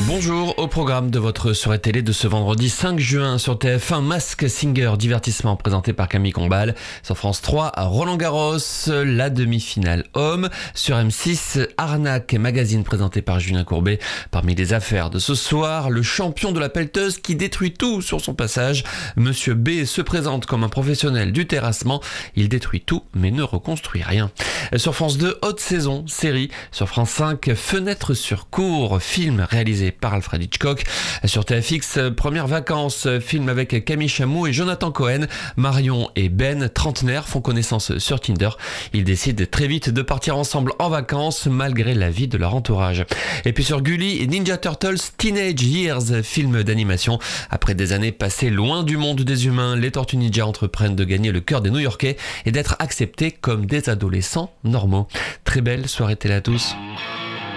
Bonjour, au programme de votre soirée télé de ce vendredi 5 juin sur TF1, Mask Singer, divertissement présenté par Camille Combal. Sur France 3, à Roland-Garros, la demi-finale homme. Sur M6, Arnaque, magazine présenté par Julien Courbet. Parmi les affaires de ce soir, le champion de la pelleteuse qui détruit tout sur son passage. Monsieur B se présente comme un professionnel du terrassement. Il détruit tout mais ne reconstruit rien. Sur France 2, haute saison, série. Sur France 5, Fenêtre sur cour, film réalisé par Alfred Hitchcock. Sur TFX, Premières vacances, film avec Camille Chamou et Jonathan Cohen. Marion et Ben, trentenaires, font connaissance sur Tinder. Ils décident très vite de partir ensemble en vacances malgré l'avis de leur entourage. Et puis sur Gulli, Ninja Turtles Teenage Years, film d'animation. Après des années passées loin du monde des humains, les Tortues Ninja entreprennent de gagner le cœur des New-Yorkais et d'être acceptés comme des adolescents normaux. Très belle soirée télé à tous.